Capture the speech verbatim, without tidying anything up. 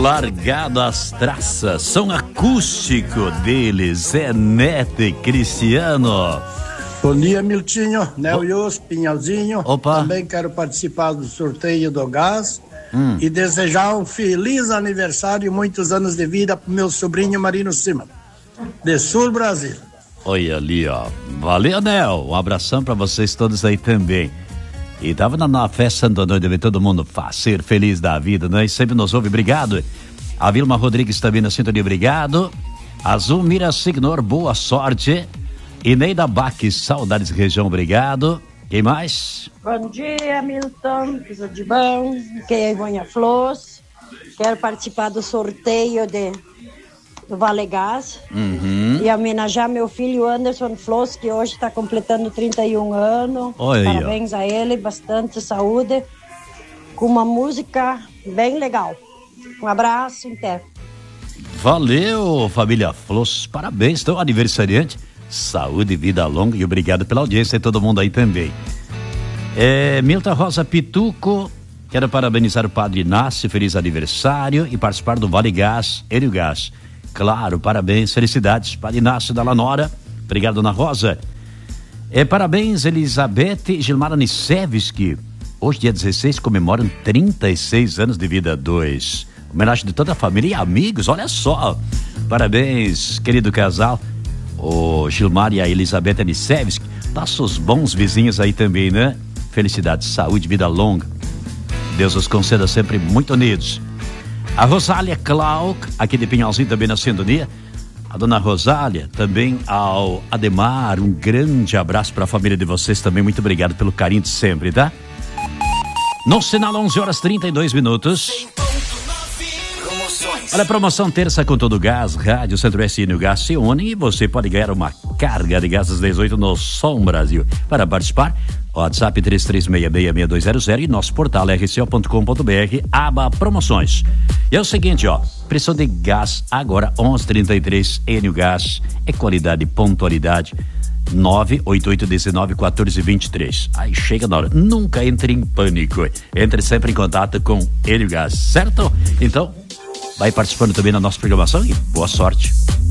largado as traças, som acústico deles, é Neto e Cristiano. Bom dia, Miltinho, Nelhos, Pinhalzinho. Opa. Também quero participar do sorteio do gás hum. e desejar um feliz aniversário e muitos anos de vida pro meu sobrinho Marino Cima, de Sul Brasil. Olha ali, ó. Valeu, Nel. Um abração pra vocês todos aí também. E tava na, na festa Santo Antônio, deve todo mundo ser feliz da vida, né? E sempre nos ouve, obrigado. A Vilma Rodrigues também na sintonia, obrigado. Azul Mira Signor, boa sorte. E Neida Bach, saudades região, obrigado. Quem mais? Bom dia, Milton, tudo de bom? Aqui é a Ivônia Flores. Quero participar do sorteio de, do Vale Gás. Uhum. E homenagear meu filho Anderson Flores, que hoje está completando trinta e um anos. Oi, parabéns ó. a ele, bastante saúde. Com uma música bem legal. Um abraço, até. Valeu, família Flores, parabéns, então, aniversariante. Saúde, vida longa e obrigado pela audiência e todo mundo aí também. É, Milton Rosa Pituco, quero parabenizar o Padre Inácio, feliz aniversário e participar do Vale Gás, Hélio Gás. Claro, parabéns, felicidades, Padre Inácio da Lanora, obrigado, Dona Rosa. É, parabéns, Elizabeth e Gilmar Anicevski, hoje dia dezesseis comemoram trinta e seis anos de vida dois. Homenagem de toda a família e amigos, olha só, parabéns, querido casal. O Gilmar e a Elizabeth Anicevski, nossos bons vizinhos aí também, né? Felicidade, saúde, vida longa. Deus os conceda sempre muito unidos. A Rosália Clark, aqui de Pinhalzinho, também na sintonia. A dona Rosália, também ao Ademar, um grande abraço para a família de vocês também. Muito obrigado pelo carinho de sempre, tá? No sinal, onze horas e trinta e dois minutos. Olha a promoção terça com todo o gás, Rádio Centro-Oeste e no Gás se unem e você pode ganhar uma carga de gás às dezoito no Som Brasil. Para participar, WhatsApp três três seis seis, seis dois zero zero e nosso portal r c o ponto com ponto b r, aba promoções. E é o seguinte, ó, preço de gás agora onze e trinta e três, Enio Gás, é qualidade e pontualidade. nove oito oito um nove um quatro dois três. Aí chega na hora, nunca entre em pânico, entre sempre em contato com Enio Gás, certo? Então, vai participando também da nossa programação e boa sorte.